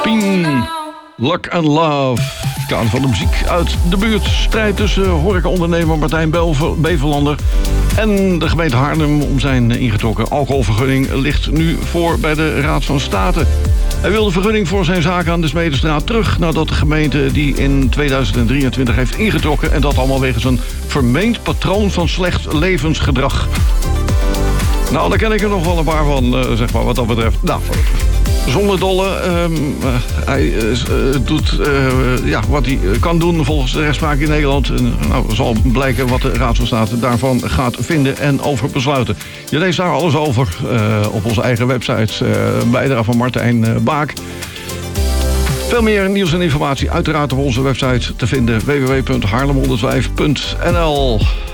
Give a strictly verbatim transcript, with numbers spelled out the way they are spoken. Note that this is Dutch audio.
Pien, Luck and Love. Kader van de muziek uit de buurt. Strijd tussen horecaondernemer Martijn Bevelander en de gemeente Haarlem om zijn ingetrokken alcoholvergunning ligt nu voor bij de Raad van State. Hij wil de vergunning voor zijn zaak aan de Smedestraat terug nadat de gemeente die in tweeduizend drieëntwintig heeft ingetrokken en dat allemaal wegens een vermeend patroon van slecht levensgedrag. Nou, daar ken ik er nog wel een paar van, uh, zeg maar, wat dat betreft. Nou, zonder dolle. Uh, uh, hij uh, doet uh, ja, wat hij kan doen volgens de rechtspraak in Nederland. Uh, nou, zal blijken wat de Raad van State daarvan gaat vinden en over besluiten. Je leest daar alles over uh, op onze eigen website. Uh, bijdrage van Martijn uh, Baak. Veel meer nieuws en informatie uiteraard op onze website te vinden. w w w punt haarlem honderdvijf punt n l